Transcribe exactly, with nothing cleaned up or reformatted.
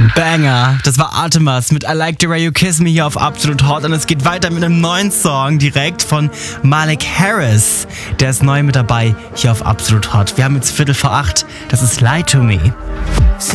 Banger, das war Artemas mit I Like the Way You Kiss Me hier auf Absolut Hot und es geht weiter mit einem neuen Song direkt von Malik Harris. Der ist neu mit dabei hier auf Absolut Hot. Wir haben jetzt Viertel vor acht, das ist Lie to Me.